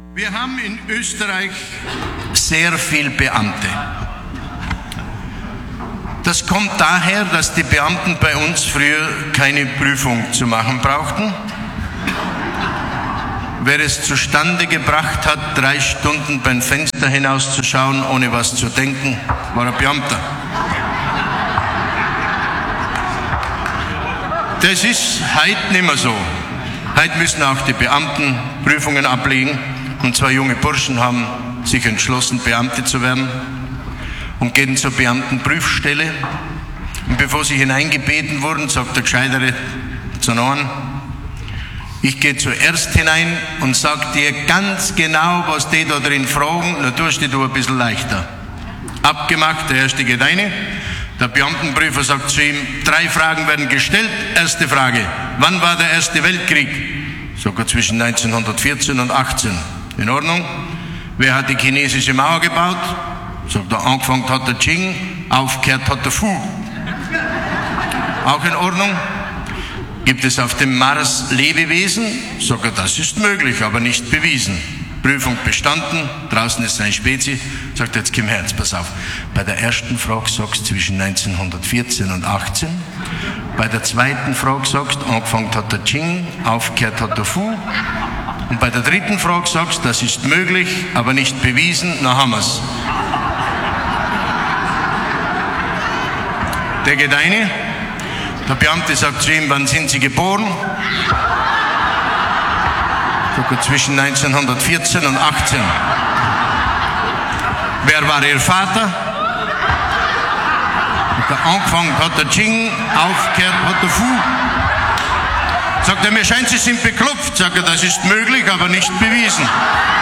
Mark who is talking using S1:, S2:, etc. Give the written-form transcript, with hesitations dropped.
S1: Wir haben in Österreich sehr viel Beamte. Das kommt daher, dass die Beamten bei uns früher keine Prüfung zu machen brauchten. Wer es zustande gebracht hat, 3 Stunden beim Fenster hinauszuschauen, ohne was zu denken, war ein Beamter. Das ist heute nicht mehr so. Heute müssen auch die Beamten Prüfungen ablegen. Und 2 junge Burschen haben sich entschlossen, Beamte zu werden und gehen zur Beamtenprüfstelle. Und bevor sie hineingebeten wurden, sagt der Gescheitere zu einem: Ich gehe zuerst hinein und sag dir ganz genau, was die da drin fragen, dann tust du ein bisschen leichter. Abgemacht, der Erste geht rein. Der Beamtenprüfer sagt zu ihm: 3 Fragen werden gestellt. Erste Frage: Wann war der Erste Weltkrieg? Sagt er: zwischen 1914 und 18. In Ordnung. Wer hat die chinesische Mauer gebaut? Sagt er: angefangen hat der Qing, aufgehört hat der Fu. Auch in Ordnung. Gibt es auf dem Mars Lebewesen? Sagt er: das ist möglich, aber nicht bewiesen. Prüfung bestanden, draußen ist seine Spezie. Sagt er: jetzt komm her, jetzt pass auf. Bei der ersten Frage sagst du zwischen 1914 und 18. Bei der zweiten Frage sagst du, angefangen hat der Qing, aufgehört hat der Fu. Und bei der dritten Frage sagst du, das ist möglich, aber nicht bewiesen, dann haben wir's. Der geht rein. Der Beamte sagt zu ihm: wann sind Sie geboren? Sagt er: zwischen 1914 und 18. Wer war Ihr Vater? Sagt er: angefangen hat der Qing, aufgehört hat der Fu. Sagt er: mir scheint, Sie sind beklopft. Sagt er: das ist möglich, aber nicht bewiesen.